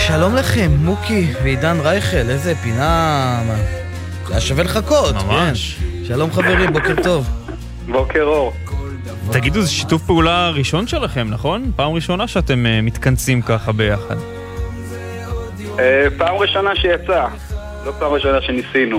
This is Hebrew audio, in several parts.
שלום לכם, מוקי ועידן רייכל, איזה פינה, היה שווה לחכות. ממש. כן. שלום חברים, בוקר טוב. בוקר אור. תגידו, זה שיתוף פעולה ראשון שלכם, נכון? פעם ראשונה שאתם מתכנסים ככה ביחד. פעם ראשונה שיצא, לא פעם ראשונה שניסינו.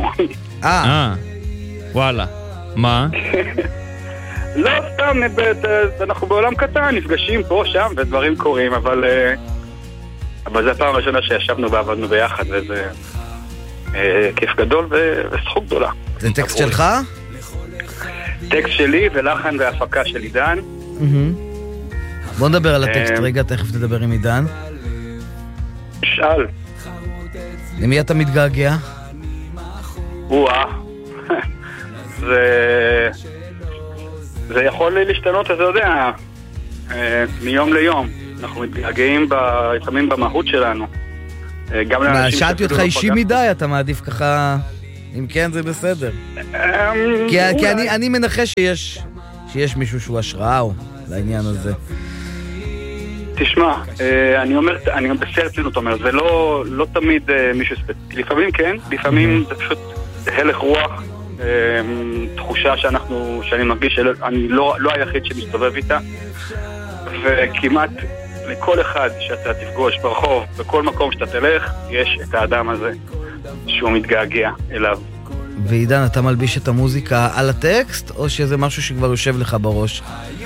וואלה. מה? לא, סתם, אנחנו בעולם קטן, נפגשים פה, שם, ודברים קורים, אבל זה הפעם הראשונה שישבנו ועבדנו ביחד, וזה כיף גדול וזכות גדולה. זה טקסט שלך? טקסט שלי ולחן והפקה של עידן. בוא נדבר על הטקסט רגע, תכף נדבר עם עידן. שאל. למי אתה מתגעגע? זה יכול להשתנות, אתה יודע, מיום ליום. אנחנו מתגעגעים לפעמים במהות שלנו. שאלתי אותך אישי מדי, אתה מעדיף ככה, אם כן זה בסדר. כי אני מנחש שיש מישהו שהוא השראה לעניין הזה. תשמע, אני בסרצנות אומר, זה לא תמיד מישהו ספציפי. לפעמים כן, לפעמים זה פשוט הלך רוח, תחושה שאני מרגיש שאני לא היחיד שמסתובב איתה, וכמעט לכל אחד שאתה תפגוש ברחוב, בכל מקום שאתה תלך, יש את האדם הזה שהוא מתגעגע אליו. ועידן, אתה מלביש את המוזיקה על הטקסט, או שזה משהו שכבר יושב לך בראש?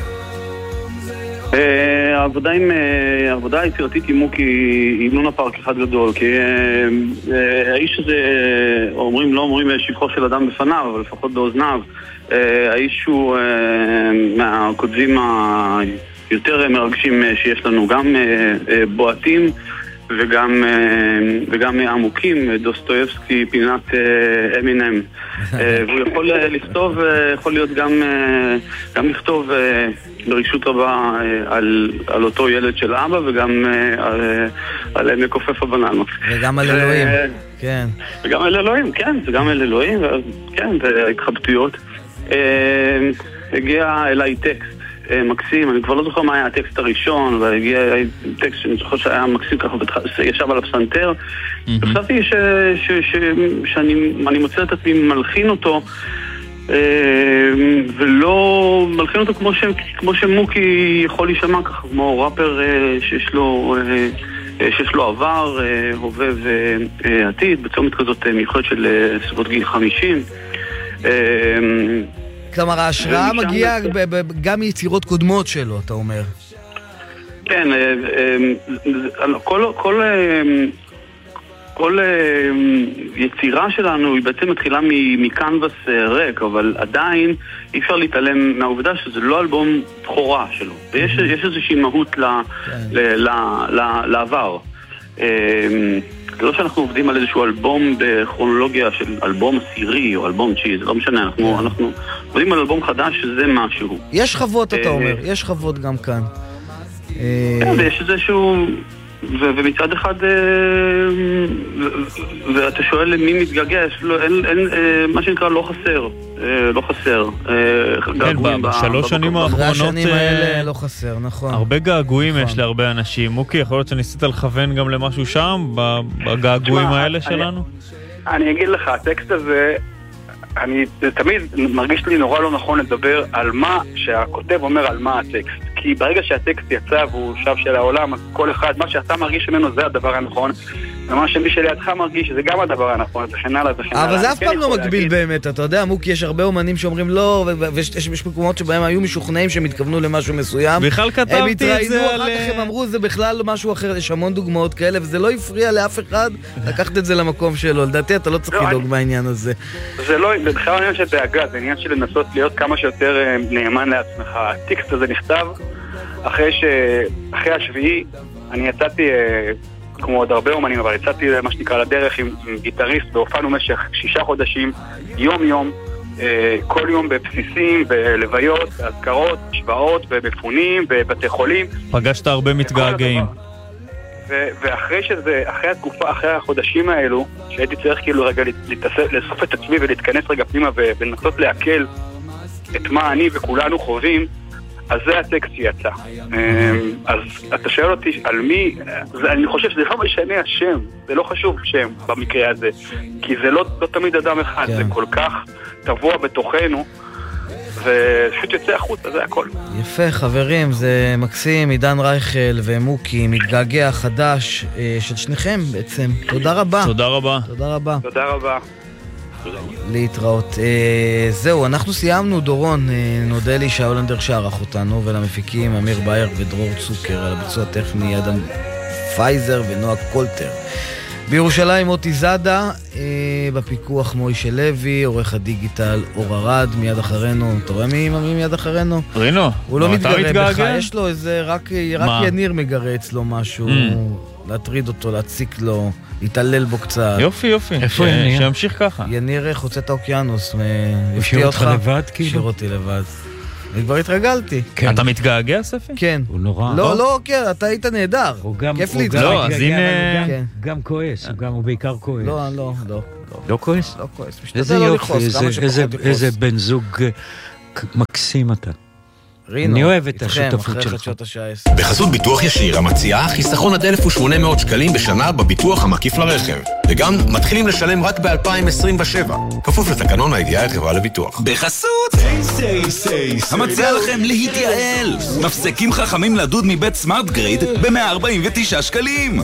העבודה היצירתית עם מוקי היא לונה פארק אחד גדול, כי האיש הזה, לא אומרים שבחו של אדם בפניו, אבל לפחות באוזניו, האיש הוא מהכותבים היותר מרגשים שיש לנו, גם בועטים וגם עמוקים, דוסטויבסקי, פינת אמינם. והוא יכול לכתוב, יכול להיות גם לכתוב ברשות רבה על אותו ילד של אבא, וגם על מכופף הבננות. וגם על אלוהים, כן. וגם על אלוהים, כן, וגם על אלוהים, כן, והתחבטויות. הגיע אליי טקסט מקסים, אני כבר לא זוכר מה היה הטקסט הראשון, והגיע טקסט שאני זוכר שהיה מקסים ככה, ישב על הפסנתר. חשבתי שאני מוצא את עצמי מלחין אותו, ולא מלחין אותו כמו שמוקי יכול להישמע ככה, כמו ראפר שיש לו עבר, הווה ועתיד, בצומת כזאת מיוחדת של סביבות גיל 50. כלומר, ההשראה מגיעה גם מיצירות קודמות שלו, אתה אומר. כן, כל יצירה שלנו היא בעצם מתחילה מקנבס ריק, אבל עדיין אי אפשר להתעלם מהעובדה שזה לא אלבום בכורה שלו. ויש איזושהי מהות לעבר. זה לא שאנחנו עובדים על איזשהו אלבום בכרונולוגיה של אלבום עשירי או אלבום תשיעי, זה לא משנה, אנחנו עובדים על אלבום חדש שזה משהו. יש חוות, אתה אומר, יש חוות גם כאן. כן, ויש איזשהו, ומצד אחד, ואתה שואל למי מתגעגע, אין, מה שנקרא לא חסר. כן, בשלוש שנים האחרונות לא חסר, נכון. הרבה געגועים יש להרבה אנשים. מוקי, יכול להיות שניסית לכוון גם למשהו שם, בגעגועים האלה שלנו? אני אגיד לך, הטקסט הזה, אני תמיד מרגיש לי נורא לא נכון לדבר על מה שהכותב אומר על מה הטקסט. כי ברגע שהטקסט יצא והוא שב של העולם, כל אחד, מה שאתה מרגיש ממנו זה הדבר הנכון, ומה שמי שלידך מרגיש שזה גם הדבר הנכון, זה וכן הלאה. אבל זה אף פעם לא מקביל באמת, אתה יודע, מוקי, יש הרבה אומנים שאומרים לא, ויש מקומות שבהם היו משוכנעים שהם התכוונו למשהו מסוים. בכלל כתבתי את זה על... הם התראינו, אחר כך הם אמרו, זה בכלל משהו אחר, יש המון דוגמאות כאלה, וזה לא הפריע לאף אחד לקחת את זה למקום שלו. לדעתי, אתה לא צריך לדאוג מהעניין הזה. זה לא, בכלל עניין של דאגה, זה עניין של לנסות להיות כמה שיותר נאמן לעצמך. הטקסט הזה נכתב אחרי השביעי, אני יצאתי, כמו עוד הרבה אומנים, אבל יצאתי מה שנקרא לדרך עם גיטריסט, והופענו משך 6 חודשים, יום, כל יום בבסיסים, בלוויות, בהזכרות, שבעות, במפונים, בבתי חולים. פגשת הרבה מתגעגעים. ואחרי שזה, אחרי החודשים האלו, שהייתי צריך כאילו רגע לאסוף את עצמי ולהתכנס רגע פנימה ולנסות להקל את מה אני וכולנו חווים, אז זה הטקסט שיצא. אז אתה שואל אותי על מי, אני חושב שזה לא משנה השם, זה לא חשוב שם במקרה הזה, כי זה לא תמיד אדם אחד, זה כל כך טבוע בתוכנו, ופשוט יוצא החוצה, זה הכל. יפה, חברים, זה מקסים, עידן רייכל ומוקי, מתגעגע חדש של שניכם בעצם. תודה רבה. תודה רבה. תודה רבה. תודה רבה. להתראות. זהו, אנחנו סיימנו, דורון. נודה לי שהאולנדר שערך אותנו, ולמפיקים אמיר בייר ודרור צוקר, על הביצוע הטכני אדם פייזר ונועה קולטר. בירושלים מוטי זאדה, בפיקוח מוישה לוי, עורך הדיגיטל אור ארד, מיד אחרינו. אתה רואה מי מיד אחרינו? רינו, הוא לא מתגרה בך, יש לו איזה, רק יניר מגרה אצלו משהו, להטריד אותו, להציק לו, להתעלל בו קצת. יופי. איפה יניר? שימשיך ככה. יניר חוצה את האוקיינוס, הוא שיר אותך לבד כאילו? שיר אותי לבד. אני כבר התרגלתי. אתה מתגעגע, ספי? כן. הוא נורא. לא, כן, אתה היית נהדר. כיף לי. לא, אז הנה... גם כועס, הוא בעיקר כועס. לא. לא כועס? לא כועס. איזה יופי, איזה בן זוג מקסים אתה. אני אוהב את השותפות שלך. בחסות ביטוח ישיר המציעה חיסכון עד 1,800 שקלים בשנה בביטוח המקיף לרכב, וגם מתחילים לשלם רק ב-2027, כפוף לתקנון הידיעה החברה לביטוח. בחסות המציע לכם להתייעל, מפסקים חכמים לדוד מבית סמארט גריד ב-149 שקלים.